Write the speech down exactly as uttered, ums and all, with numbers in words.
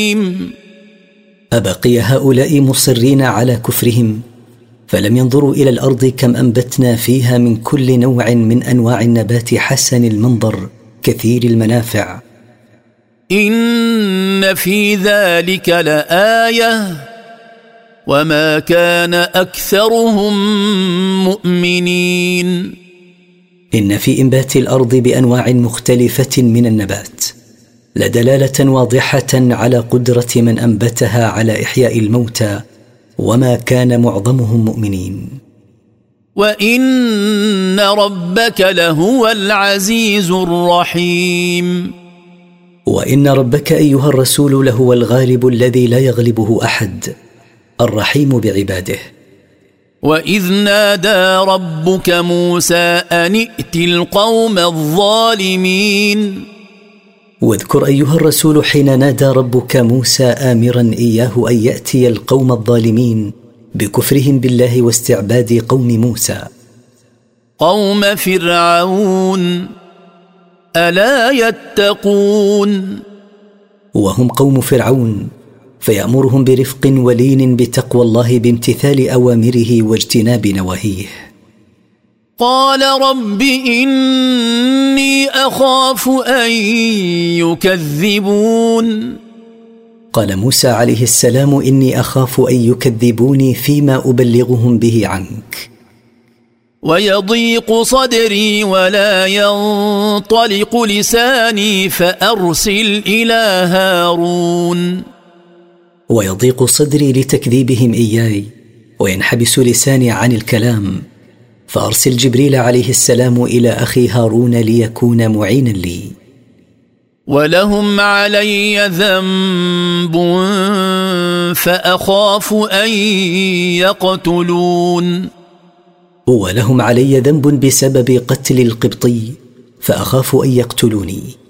أبقي هؤلاء مصرين على كفرهم فلم ينظروا إلى الأرض كم أنبتنا فيها من كل نوع من أنواع النبات حسن المنظر كثير المنافع. إن في ذلك لآية وما كان أكثرهم مؤمنين. إن في إنبات الأرض بأنواع مختلفة من النبات لدلالة واضحة على قدرة من أنبتها على إحياء الموتى وما كان معظمهم مؤمنين. وإن ربك لهو العزيز الرحيم. وإن ربك أيها الرسول لهو الغالب الذي لا يغلبه أحد الرحيم بعباده. وإذ نادى ربك موسى أن ائت القوم الظالمين. واذكر أيها الرسول حين نادى ربك موسى آمرا إياه أن يأتي القوم الظالمين بكفرهم بالله واستعباد قوم موسى. قوم فرعون ألا يتقون. وهم قوم فرعون فيأمرهم برفق ولين بتقوى الله بامتثال أوامره واجتناب نواهيه. قال رب إني أخاف أن يكذبون. قال موسى عليه السلام إني أخاف أن يكذبوني فيما أبلغهم به عنك. ويضيق صدري ولا ينطلق لساني فأرسل إلى هارون. ويضيق صدري لتكذيبهم إياي وينحبس لساني عن الكلام فأرسل جبريل عليه السلام إلى أخي هارون ليكون معينا لي. ولهم علي ذنب فأخاف أن يقتلون. ولهم علي ذنب بسبب قتل القبطي فأخاف أن يقتلوني.